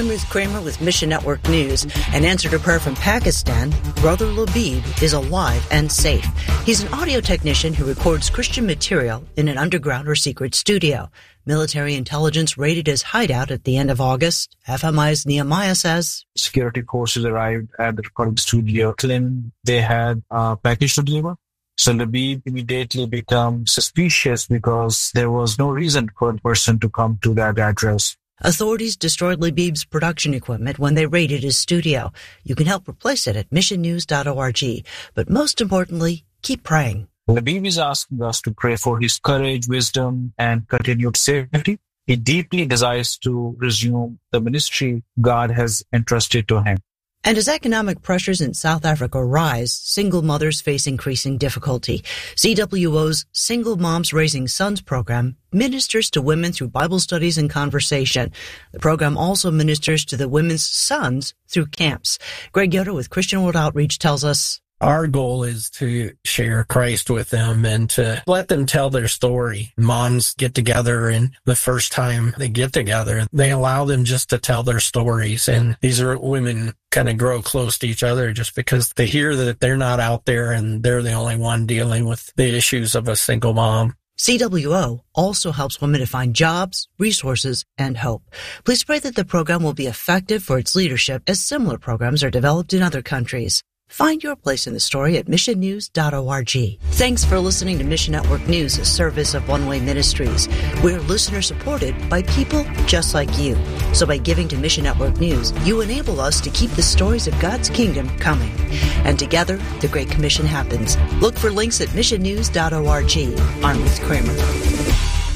I'm Ruth Kramer with Mission Network News. An answer to prayer from Pakistan, Brother Labib is alive and safe. He's an audio technician who records Christian material in an underground or secret studio. Military intelligence raided his hideout at the end of August. FMI's Nehemiah says, security forces arrived at the recording studio, claiming they had a package to deliver. So Labib immediately became suspicious because there was no reason for a person to come to that address. Authorities destroyed Labib's production equipment when they raided his studio. You can help replace it at missionnews.org. But most importantly, keep praying. Labib is asking us to pray for his courage, wisdom, and continued safety. He deeply desires to resume the ministry God has entrusted to him. And as economic pressures in South Africa rise, single mothers face increasing difficulty. CWO's Single Moms Raising Sons program ministers to women through Bible studies and conversation. The program also ministers to the women's sons through camps. Greg Yoder with Christian World Outreach tells us, our goal is to share Christ with them and to let them tell their story. Moms get together, and the first time they get together, they allow them just to tell their stories. And these are women kind of grow close to each other just because they hear that they're not out there and they're the only one dealing with the issues of a single mom. CWO also helps women to find jobs, resources, and hope. Please pray that the program will be effective for its leadership as similar programs are developed in other countries. Find your place in the story at missionnews.org. Thanks for listening to Mission Network News, a service of One Way Ministries. We're listener-supported by people just like you. So by giving to Mission Network News, you enable us to keep the stories of God's kingdom coming. And together, the Great Commission happens. Look for links at missionnews.org. I'm Ruth Kramer.